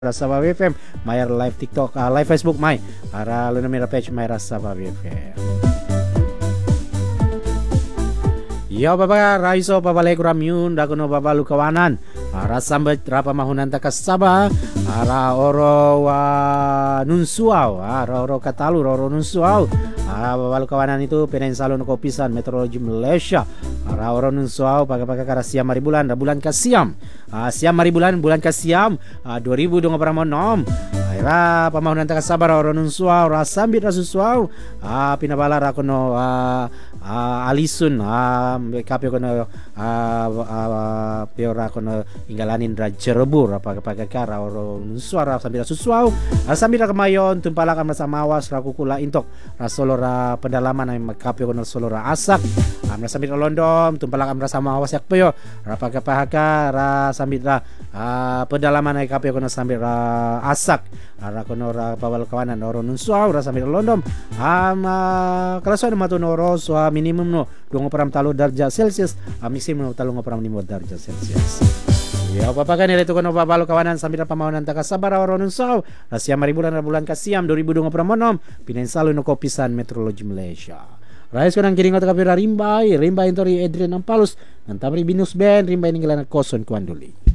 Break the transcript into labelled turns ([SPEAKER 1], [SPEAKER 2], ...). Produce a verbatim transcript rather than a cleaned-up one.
[SPEAKER 1] Rasa Babi F M, Mayar live TikTok, uh, live Facebook May, para lu namira page May Rasa Babi F M. Yo baba raiso baba lek ramyun dagono baba lu kawanan. Ara sambat rapa mahunan takasaba, ara oro wa nunsuau, ara oro katalu oro nunsuau. Ah baba lu kawanan itu Peninsula no Kopisan Meteorologi Malaysia. Ara oro nunsuau pakai-pakai kara siam hari bulan, da bulan kasiam. Ah siam hari bulan bulan kasiam ah, dua ribu dua puluh enam. Ra pamahunan takasabar oro nunsuau, ra sambit rasusuau. Ah pinabalara kono ah, ah, alisun ah kape kono ah, ah, peora kono inggalanin ra jerebur apa pakai kara oro nunsuara sambit rasusuau. Ah sambit ra kemayon tumpalakan bersama awas ra kukula intok ra solora pendalaman ay kape kono solora asak. Ah sambit ra londom tumpalakan bersama awas yak peyo ra pakai pahaka ra sambit ra ah, pedalaman ay kape kono sambit ra asak. Ara kono ra bawal kawanan oro nunsuau ra sambit ra londom. Am ah, kalaso na matunoro so ah, minimum no dua puluh talo darjah Celsius, ah, maksimum talo puluh lima darjah Celsius. Ya papakan nila ito kono babalo kawanan sambit ra pamahunan takasabar oro nunsuau. Rasya maribulan ra bulan kasiam dua ribu dua puluh enam Peninsula no Kopisan Meteorologi Malaysia. Rais ko nang kiringot kapira rimbay, rimbay intori Adrian Ampalus, ng tamri binus ben, rimbay ninggalan koson kuanduli.